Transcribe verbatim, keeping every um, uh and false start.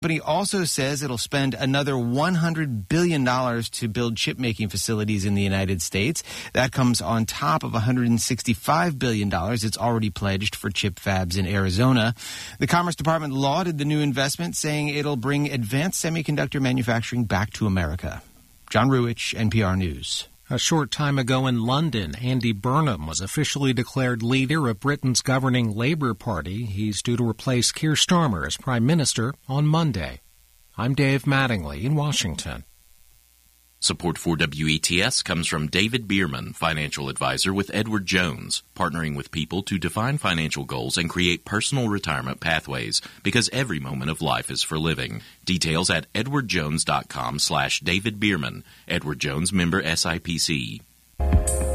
But he also says it'll spend another one hundred billion dollars to build chip-making facilities in the United States. That comes on top of one hundred sixty-five billion dollars it's already pledged for chip fabs in Arizona. The Commerce Department lauded the new investment, saying it'll bring advanced semiconductor manufacturing back to America. John Ruwich, N P R News. A short time ago in London, Andy Burnham was officially declared leader of Britain's governing Labour Party. He's due to replace Keir Starmer as Prime Minister on Monday. I'm Dave Mattingly in Washington. Support for W E T S comes from David Bierman, financial advisor with Edward Jones, partnering with people to define financial goals and create personal retirement pathways, because every moment of life is for living. Details at edwardjones.com slash David Bierman. Edward Jones, member S I P C.